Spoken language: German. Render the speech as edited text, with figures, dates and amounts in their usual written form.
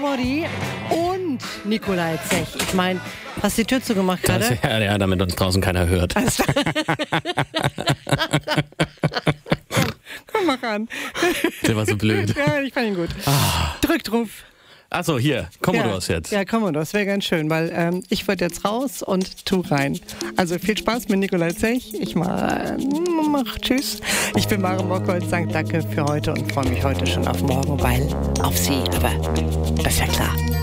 Mori und Nikolai Zech. Ich meine, hast du die Tür zugemacht gerade? Ja, damit uns draußen keiner hört. Komm mal ran. Der war so blöd. Ja, ich fand ihn gut. Drückt Ruf. Achso, hier, Commodores jetzt. Ja, Commodores, wäre ganz schön, weil ich wollte jetzt raus und tu rein. Also viel Spaß mit Nikolai Zech. Ich mach tschüss. Ich bin Maren Bockholz, sage danke für heute und freue mich heute schon auf morgen, weil auf Sie, aber das ist ja klar.